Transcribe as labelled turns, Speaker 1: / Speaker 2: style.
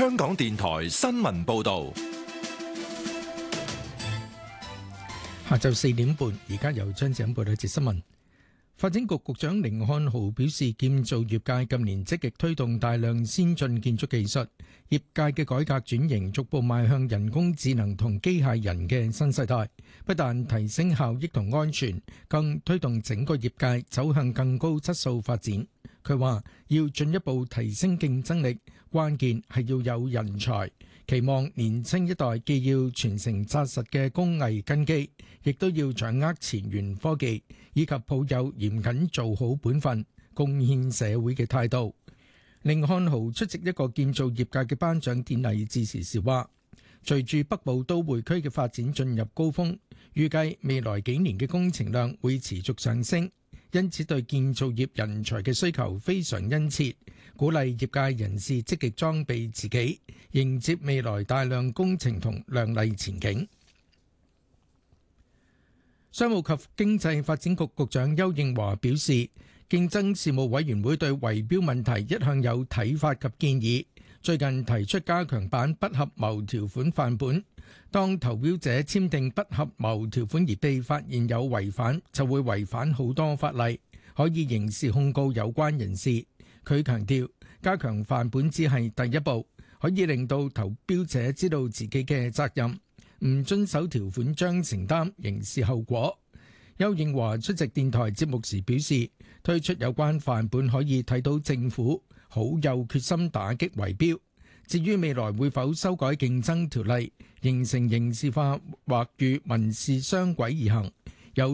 Speaker 1: 香港電台新聞報道。
Speaker 2: 下晝4點半，而家由張子欣報道一節新聞。發展局局長甯漢豪表示，建造業界近年積極推動大量先進建築技術，業界嘅改革轉型逐步邁向人工智能同機械人嘅新世代，不但提升效益同安全，更推動整個業界走向更高質素發展。佢話要進一步提升競爭力，關鍵係要有人才。期望年青一代既要傳承紮實嘅工藝根基，亦都要掌握前沿科技，以及抱有嚴謹做好本分、貢獻社會嘅態度。甯漢豪出席一個建造業界嘅頒獎典禮致辭時話，隨住北部都會區嘅發展進入高峰，預計未來幾年嘅工程量會持續上升，因此對建造業人才嘅需求非常殷切，鼓勵業界人士積極裝備自己，迎接未來大量工程同亮麗前景。商務及經濟發展局局長邱應華表示，競爭事務委員會對圍標問題一向有睇法及建議，最近提出加強版不合謀條款範本，當投標者簽訂不合謀條款而被發現有違反，就會違反好多法例，可以刑事控告有關人士。佢強調，加強範本只係第一步，可以令到投標者知道自己嘅責任，唔遵守條款將承擔刑事後果。邱應華出席電台節目時表示，推出有關範本可以睇到政府好有決心打擊圍標。至於未來會否修改競爭條例，形成刑事化或與民事雙軌而行，